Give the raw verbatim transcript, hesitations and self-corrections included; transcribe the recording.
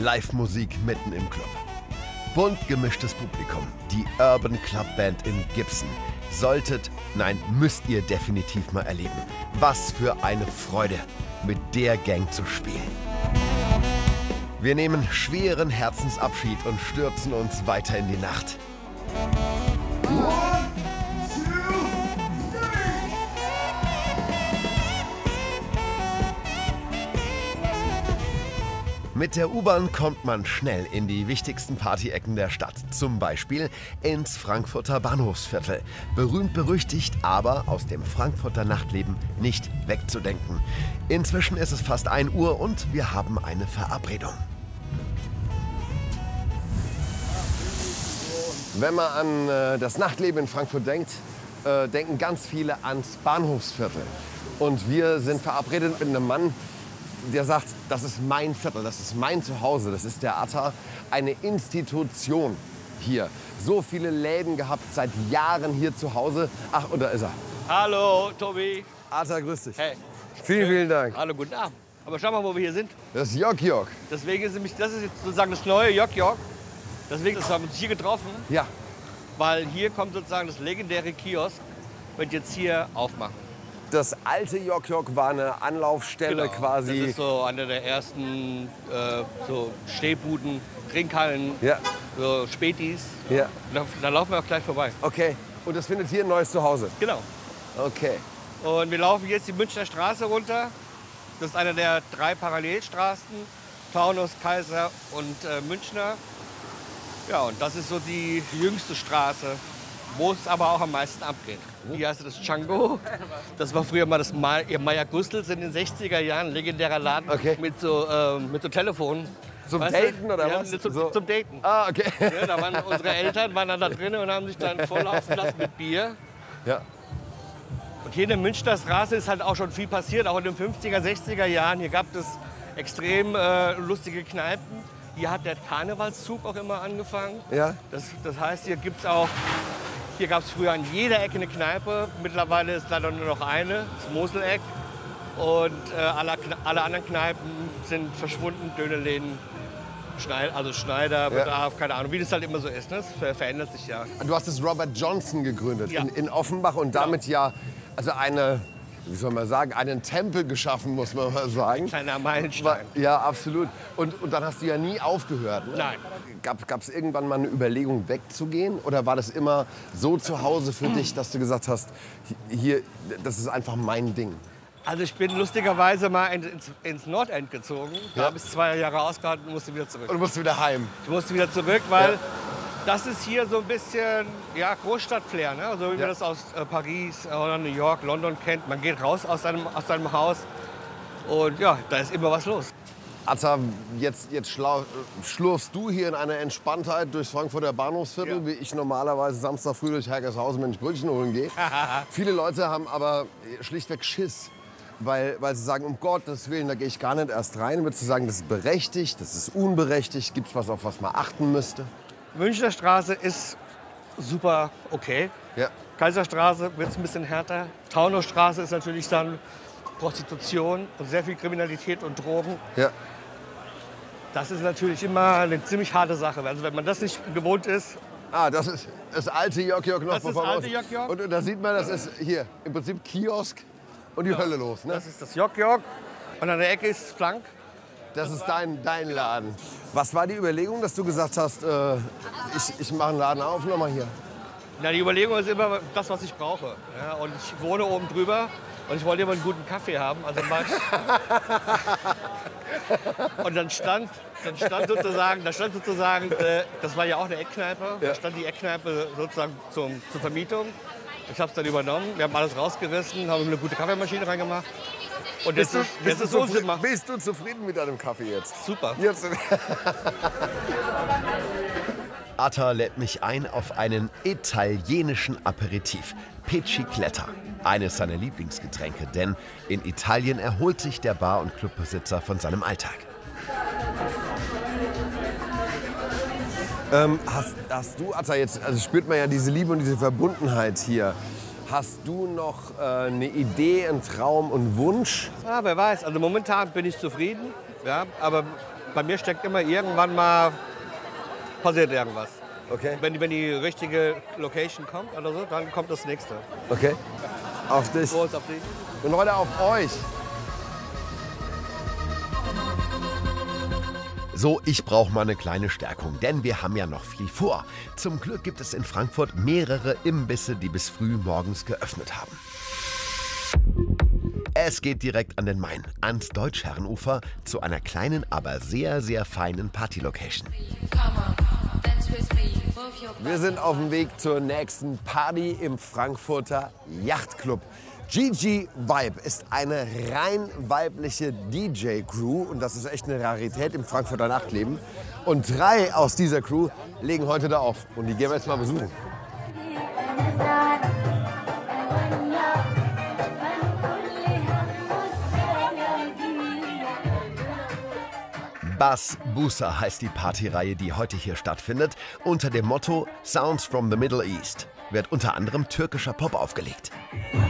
Live-Musik mitten im Club. Bunt gemischtes Publikum, die Urban Club Band in Gibson. Solltet, nein, müsst ihr definitiv mal erleben. Was für eine Freude, mit der Gang zu spielen. Wir nehmen schweren Herzensabschied und stürzen uns weiter in die Nacht. Mit der U-Bahn kommt man schnell in die wichtigsten Partyecken der Stadt. Zum Beispiel ins Frankfurter Bahnhofsviertel. Berühmt berüchtigt, aber aus dem Frankfurter Nachtleben nicht wegzudenken. Inzwischen ist es fast ein Uhr und wir haben eine Verabredung. Wenn man an äh, das Nachtleben in Frankfurt denkt, äh, denken ganz viele ans Bahnhofsviertel. Und wir sind verabredet mit einem Mann, der sagt, das ist mein Viertel, das ist mein Zuhause, das ist der Atta, eine Institution hier. So viele Läden gehabt, seit Jahren hier zu Hause. Ach, und da ist er. Hallo, Tobi. Atta, grüß dich. Hey. Vielen, vielen Dank. Hallo, guten Abend. Aber schau mal, wo wir hier sind. Das ist Jörg Jörg. Deswegen ist nämlich, das ist jetzt sozusagen das neue Jörg Jörg. Deswegen haben wir uns hier getroffen, Ja. weil hier kommt sozusagen das legendäre Kiosk, wird jetzt hier aufmachen. Das alte Jörg Jörg war eine Anlaufstelle quasi. Das ist so einer der ersten äh, so Stehbuden, Trinkhallen, Ja. so Spätis. Ja. Da, da laufen wir auch gleich vorbei. Okay. Und das findet hier ein neues Zuhause. Genau. Okay. Und wir laufen jetzt die Münchner Straße runter. Das ist eine der drei Parallelstraßen, Taunus, Kaiser und äh, Münchner. Ja, und das ist so die jüngste Straße, wo es aber auch am meisten abgeht. Hier heißt das Django. Das war früher mal das Meier Gustels in den sechziger Jahren, legendärer Laden Okay. mit so, äh, mit so Telefonen. Zum Weißt Daten du? oder Ja, was? Zum, So. zum Daten. Ah, okay. Ja, da waren unsere Eltern waren dann da drin und haben sich dann volllaufen lassen mit Bier. Ja. Und hier in der Münchner Straße ist halt auch schon viel passiert, auch in den fünfziger, sechziger Jahren. Hier gab es extrem äh, lustige Kneipen. Hier hat der Karnevalszug auch immer angefangen. Ja. Das, das heißt, hier gibt's auch, hier gab es früher an jeder Ecke eine Kneipe. Mittlerweile ist leider nur noch eine, das Moseleck. Und äh, alle, alle anderen Kneipen sind verschwunden, Dönerläden, Schneid, also Schneider, Bedarf, ja. Keine Ahnung, wie das halt immer so ist. Ne? Das ver verändert sich ja. Du hast das Robert Johnson gegründet Ja. in, in Offenbach und damit ja also eine, wie soll man sagen, einen Tempel geschaffen, muss man mal sagen. Kleiner Meilenstein. Ja, absolut. Und, und dann hast du ja nie aufgehört. Ne? Nein. Gab es irgendwann mal eine Überlegung, wegzugehen? Oder war das immer so zu Hause für dich, dass du gesagt hast, hier, das ist einfach mein Ding? Also ich bin lustigerweise mal ins, ins Nordend gezogen. Da Ja. habe ich zwei Jahre ausgehalten und musste wieder zurück. Und du musst wieder heim. Ich musste wieder zurück, weil Ja. das ist hier so ein bisschen ja, Großstadtflair. Ne? Also wie Ja. man das aus äh, Paris oder New York, London kennt. Man geht raus aus seinem, aus seinem Haus und ja, da ist immer was los. Atta, jetzt, jetzt schlau- schlurfst du hier in einer Entspanntheit durchs Frankfurter Bahnhofsviertel, Ja. wie ich normalerweise Samstag früh durch Hergershausen, wenn ich Brötchen holen gehe. Viele Leute haben aber schlichtweg Schiss, weil, weil sie sagen, um Gottes Willen, da gehe ich gar nicht erst rein. Würdest du sagen, das ist berechtigt, das ist unberechtigt? Gibt es was, auf was man achten müsste? Münchner Straße ist super okay. Ja. Kaiserstraße wird es ein bisschen härter. Taunusstraße ist natürlich dann Prostitution und sehr viel Kriminalität und Drogen. Ja. Das ist natürlich immer eine ziemlich harte Sache. Also wenn man das nicht gewohnt ist, Ah, das ist das alte Jörg Jörg noch. Das ist bevor alte wir- Jörg Jörg. Und, und da sieht man, das ist hier im Prinzip Kiosk und die Hölle los. Ne? das ist das Jörg Jörg. Und an der Ecke ist es Plank. Das ist dein, dein Laden. Was war die Überlegung, dass du gesagt hast, äh, ich, ich mache einen Laden auf, nochmal hier? Na, die Überlegung ist immer das, was ich brauche. Ja, und ich wohne oben drüber und ich wollte immer einen guten Kaffee haben. Also mach ich und dann stand, dann stand sozusagen, da stand sozusagen äh, das war ja auch eine Eckkneipe, Ja. da stand die Eckkneipe sozusagen zum, zur Vermietung. Ich habe es dann übernommen, wir haben alles rausgerissen, haben eine gute Kaffeemaschine reingemacht. Und jetzt, Bist du, ist, bist, jetzt du ist uns zufrieden, gemacht. bist du zufrieden mit deinem Kaffee jetzt? Super. Jetzt. Atta lädt mich ein auf einen italienischen Aperitif, Pecicletta. Eines seiner Lieblingsgetränke, denn in Italien erholt sich der Bar- und Clubbesitzer von seinem Alltag. Ähm, hast, hast du, Atta, jetzt also spürt man ja diese Liebe und diese Verbundenheit hier. Hast du noch äh, eine Idee, einen Traum und Wunsch? Ja, wer weiß. Also momentan bin ich zufrieden. Ja, aber bei mir steckt immer irgendwann mal, passiert irgendwas. Okay. Wenn, wenn die richtige Location kommt oder so, dann kommt das nächste. Okay. Auf dich. Groß auf dich. Und heute auf euch. So, ich brauche mal eine kleine Stärkung, denn wir haben ja noch viel vor. Zum Glück gibt es in Frankfurt mehrere Imbisse, die bis früh morgens geöffnet haben. Es geht direkt an den Main, ans Deutschherrenufer, zu einer kleinen, aber sehr, sehr feinen Party-Location. Wir sind auf dem Weg zur nächsten Party im Frankfurter Yachtclub. Gigi Vibe ist eine rein weibliche D J-Crew und das ist echt eine Rarität im Frankfurter Nachtleben. Und drei aus dieser Crew legen heute da auf und die gehen wir jetzt mal besuchen. Bas Busa heißt die Partyreihe, die heute hier stattfindet. Unter dem Motto Sounds from the Middle East wird unter anderem türkischer Pop aufgelegt.